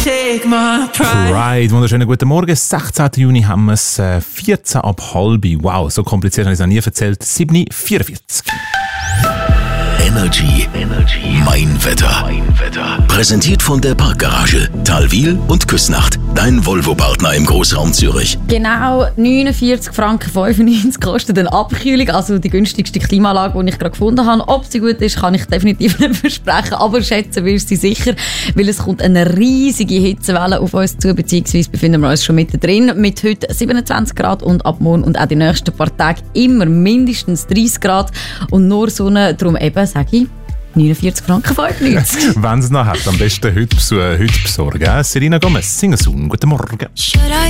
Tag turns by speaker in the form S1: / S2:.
S1: Pride, wunderschönen guten Morgen. 16. Juni haben wir es, 14 ab halb. Wow, so kompliziert habe ich es noch nie erzählt. 7:44.
S2: Energy. Mein Wetter. Präsentiert von der Parkgarage, Thalwil und Küsnacht. Dein Volvo-Partner im Großraum Zürich.
S3: Genau 49,95 Franken kostet eine Abkühlung, also die günstigste Klimaanlage, die ich gerade gefunden habe. Ob sie gut ist, kann ich definitiv nicht versprechen, aber schätzen wir sie sicher, weil es kommt eine riesige Hitzewelle auf uns zu, beziehungsweise befinden wir uns schon mittendrin mit heute 27 Grad und ab morgen und auch die nächsten paar Tage immer mindestens 30 Grad und nur Sonne, darum eben, sage ich, 49,95 Franken.
S1: Wenn es noch hat, am besten heute besorgen. Selena Gomez, Sing a Song. Guten Morgen.